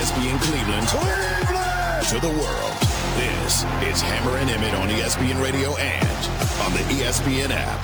ESPN Cleveland, to the world. This is Hammer and Emmett on ESPN Radio and on the ESPN app.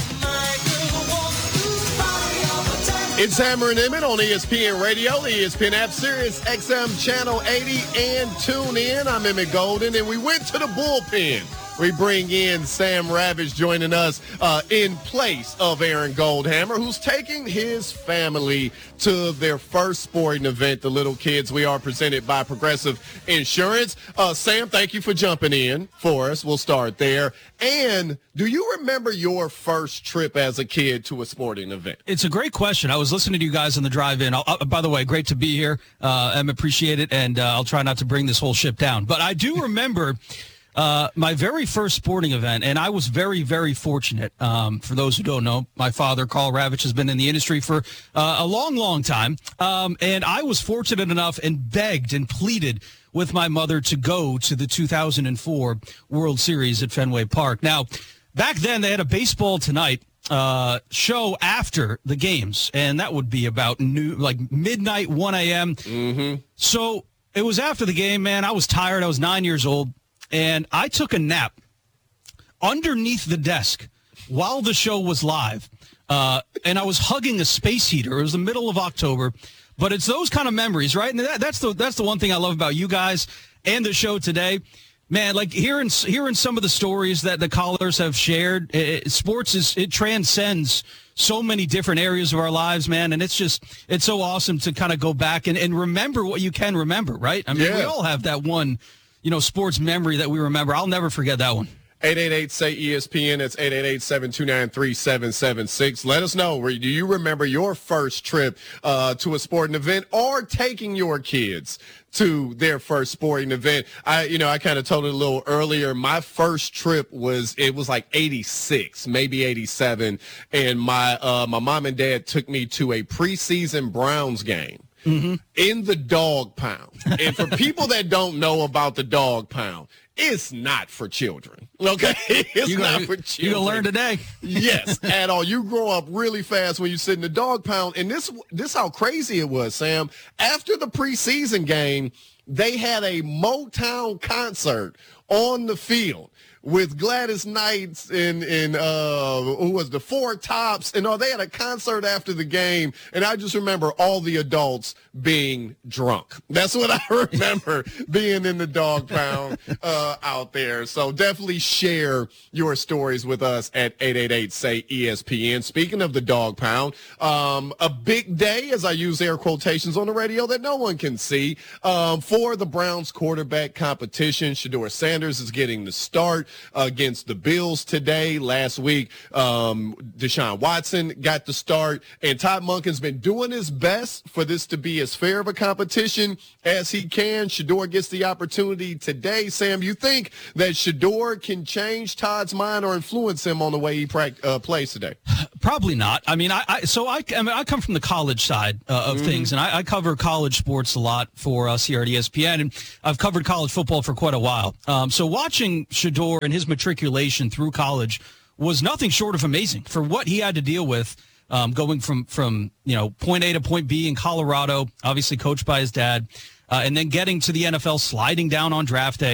It's Hammer and Emmett on ESPN Radio, the ESPN app, Sirius XM Channel 80, and tune in. I'm Emmett Golden, and we went to the bullpen. We bring in Sam Ravage joining us in place of Aaron Goldhammer, who's taking his family to their first sporting event, the Little Kids. We are presented by Progressive Insurance. Sam, thank you for jumping in for us. We'll start there. And do you remember your first trip as a kid to a sporting event? It's a great question. I was listening to you guys on the drive-in. By the way, great to be here. I appreciate it, and I'll try not to bring this whole ship down. But I do remember my very first sporting event, and I was very, very fortunate. For those who don't know, my father, Carl Ravitch, has been in the industry for a long, long time. And I was fortunate enough and begged and pleaded with my mother to go to the 2004 World Series at Fenway Park. Now, back then, they had a Baseball Tonight show after the games, and that would be about midnight, 1 a.m. Mm-hmm. So it was after the game, man. I was tired. I was 9 years old. And I took a nap underneath the desk while the show was live. And I was hugging a space heater. It was the middle of October. But it's those kind of memories, right? And that's the one thing I love about you guys and the show today. Man, like hearing some of the stories that the callers have shared, sports transcends so many different areas of our lives, man. And it's so awesome to kind of go back and remember what you can remember, right? I mean, We all have that one sports memory that we remember. I'll never forget that one. 888-SAY-ESPN. It's 888-729-3776. Let us know. Do you remember your first trip to a sporting event or taking your kids to their first sporting event? I kind of told it a little earlier. My first trip was like 86, maybe 87. And my mom and dad took me to a preseason Browns game. Mm-hmm. In the dog pound. And for people that don't know about the dog pound, it's not for children. Okay? It's not for children. You're going to learn today. Yes, at all. You grow up really fast when you sit in the dog pound. And this how crazy it was, Sam. After the preseason game, they had a Motown concert on the field with Gladys Knight and who was the Four Tops, and they had a concert after the game, and I just remember all the adults being drunk. That's what I remember being in the dog pound out there. So definitely share your stories with us at 888-SAY-ESPN. Speaking of the dog pound, a big day, as I use air quotations on the radio that no one can see, for the Browns quarterback competition. Shedeur Sanders is getting the start against the Bills today. Last week, Deshaun Watson got the start, and Todd Monken's been doing his best for this to be as fair of a competition as he can. Shedeur gets the opportunity today. Sam, you think that Shedeur can change Todd's mind or influence him on the way he plays today? Probably not. I mean, I come from the college side of things, and I cover college sports a lot for us here at ESPN, and I've covered college football for quite a while. So watching Shedeur and his matriculation through college was nothing short of amazing for what he had to deal with, going from point A to point B in Colorado, obviously coached by his dad, and then getting to the NFL, sliding down on draft day.